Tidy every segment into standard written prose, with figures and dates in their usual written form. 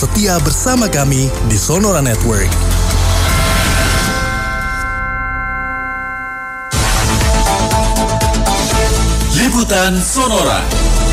setia bersama kami di Sonora Network. Liputan Sonora.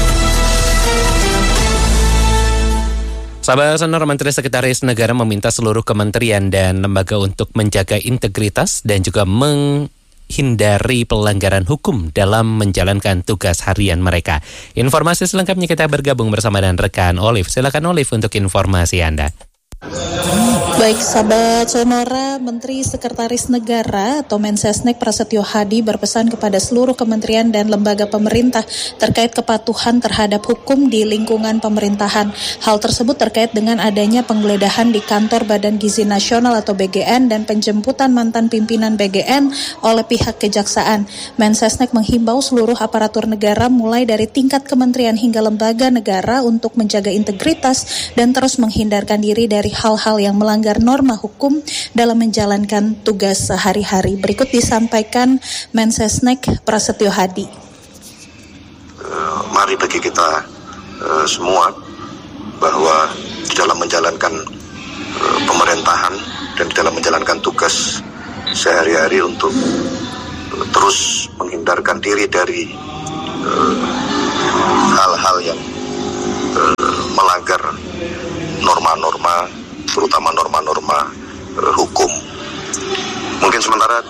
Sahabat Sonora, Menteri Sekretaris Negara meminta seluruh kementerian dan lembaga untuk menjaga integritas dan juga menghindari pelanggaran hukum dalam menjalankan tugas harian mereka. Informasi selengkapnya kita bergabung bersama dengan rekan Olive. Silakan Olive untuk informasi Anda. Baik, sahabat Sonora, Menteri Sekretaris Negara atau Mensesnek Prasetyo Hadi berpesan kepada seluruh kementerian dan lembaga pemerintah terkait kepatuhan terhadap hukum di lingkungan pemerintahan. Hal tersebut terkait dengan adanya penggeledahan di kantor Badan Gizi Nasional atau BGN dan penjemputan mantan pimpinan BGN oleh pihak kejaksaan. Mensesnek menghimbau seluruh aparatur negara mulai dari tingkat kementerian hingga lembaga negara untuk menjaga integritas dan terus menghindarkan diri dari hal-hal yang melanggar norma hukum dalam menjalankan tugas sehari-hari. Berikut disampaikan Mensesnek Prasetyo Hadi. Mari bagi kita semua bahwa di dalam menjalankan pemerintahan dan di dalam menjalankan tugas sehari-hari untuk terus menghindarkan diri dari hal-hal yang melanggar norma-norma, terutama norma-norma hukum. Mungkin sementara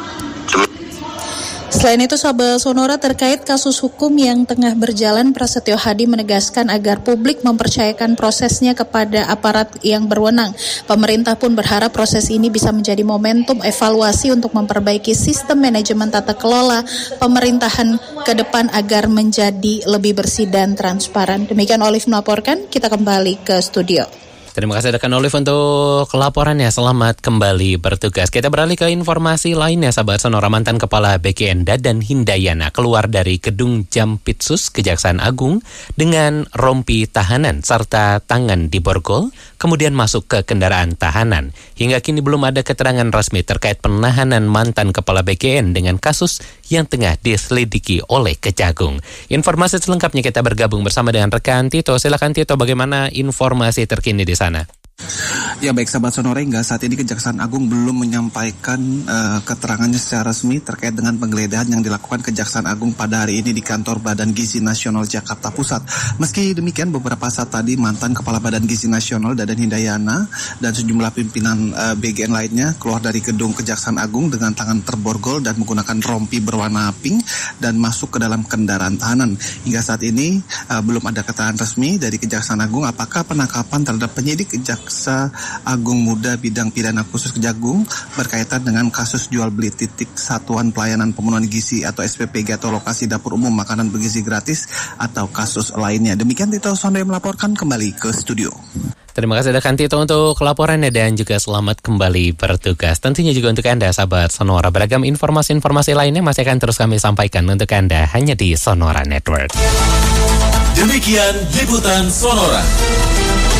Selain itu, sahabat Sonora, terkait kasus hukum yang tengah berjalan, Prasetyo Hadi menegaskan agar publik mempercayakan prosesnya kepada aparat yang berwenang. Pemerintah pun berharap proses ini bisa menjadi momentum evaluasi untuk memperbaiki sistem manajemen tata kelola pemerintahan ke depan agar menjadi lebih bersih dan transparan. Demikian Olive melaporkan, kita kembali ke studio. Terima kasih rekan Olive untuk laporannya. Selamat kembali bertugas. Kita beralih ke informasi lainnya, sahabat Sonora. Mantan Kepala BGN Dadan Hindayana keluar dari gedung Jampitsus Kejaksaan Agung dengan rompi tahanan serta tangan di borgol, kemudian masuk ke kendaraan tahanan. Hingga kini belum ada keterangan resmi terkait penahanan mantan Kepala BGN dengan kasus yang tengah diselidiki oleh Kejagung. Informasi selengkapnya kita bergabung bersama dengan rekan Tito. Silakan Tito, bagaimana informasi terkini di sana? Ya baik, sahabat Sonora, hingga saat ini Kejaksaan Agung belum menyampaikan keterangannya secara resmi terkait dengan penggeledahan yang dilakukan Kejaksaan Agung pada hari ini di kantor Badan Gizi Nasional Jakarta Pusat. Meski demikian, beberapa saat tadi mantan Kepala Badan Gizi Nasional Dadan Hindayana dan sejumlah pimpinan BGN lainnya keluar dari gedung Kejaksaan Agung dengan tangan terborgol dan menggunakan rompi berwarna pink dan masuk ke dalam kendaraan tahanan. Hingga saat ini belum ada keterangan resmi dari Kejaksaan Agung apakah penangkapan terhadap penyidik Jaksa Agung Muda Bidang Pidana Khusus Kejagung berkaitan dengan kasus jual beli titik Satuan Pelayanan Pemenuhan Gizi atau SPPG atau lokasi dapur umum makanan bergizi gratis atau kasus lainnya. Demikian Tito Sonde melaporkan, kembali ke studio. Terima kasih rekan Tito untuk laporannya dan juga selamat kembali bertugas. Tentunya juga untuk Anda sahabat Sonora, beragam informasi-informasi lainnya masih akan terus kami sampaikan untuk Anda hanya di Sonora Network. Demikian Liputan Sonora.